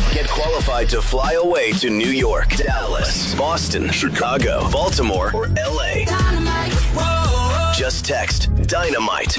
Get qualified to fly away to New York, Dallas, Boston, Chicago, Baltimore, or LA. Dynamite. Just text Dynamite,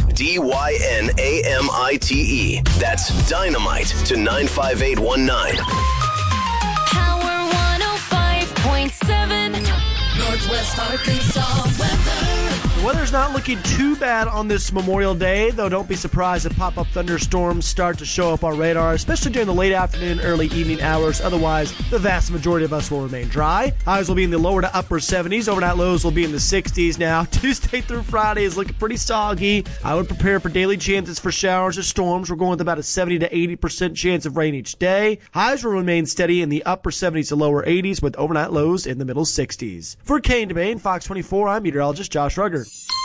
DYNAMITE. That's Dynamite to 95819. Power 105.7. Northwest Arkansas weather. The weather's not looking too bad on this Memorial Day, though don't be surprised if pop-up thunderstorms start to show up on radar, especially during the late afternoon, early evening hours. Otherwise, the vast majority of us will remain dry. Highs will be in the lower to upper 70s. Overnight lows will be in the 60s. Now, Tuesday through Friday is looking pretty soggy. I would prepare for daily chances for showers or storms. We're going with about a 70 to 80% chance of rain each day. Highs will remain steady in the upper 70s to lower 80s with overnight lows in the middle 60s. For Kane DeBane, Fox 24, I'm meteorologist Josh Rugger.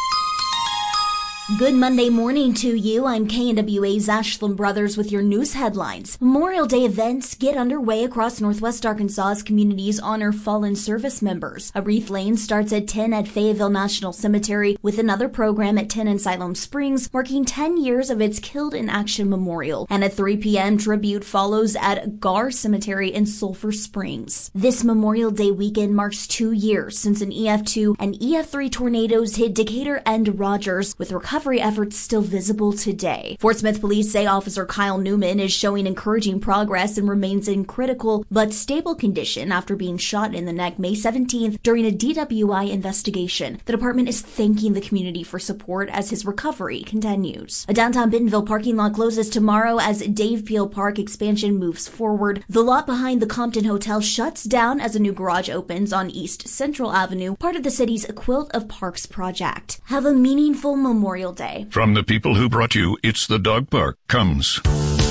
Good Monday morning to you. I'm KNWA's Ashland Brothers with your news headlines. Memorial Day events get underway across Northwest Arkansas as communities honor fallen service members. A wreath lane starts at 10 at Fayetteville National Cemetery with another program at 10 in Siloam Springs, marking 10 years of its Killed in Action Memorial. And at 3 p.m., tribute follows at Gar Cemetery in Sulphur Springs. This Memorial Day weekend marks 2 years since an EF2 and EF3 tornadoes hit Decatur and Rogers, with recovery efforts still visible today. Fort Smith police say Officer Kyle Newman is showing encouraging progress and remains in critical but stable condition after being shot in the neck May 17th during a DWI investigation. The department is thanking the community for support as his recovery continues. A downtown Bentonville parking lot closes tomorrow as Dave Peel Park expansion moves forward. The lot behind the Compton Hotel shuts down as a new garage opens on East Central Avenue, part of the city's Quilt of Parks project. Have a meaningful Memorial Day. From the people who brought you It's the Dog Park comes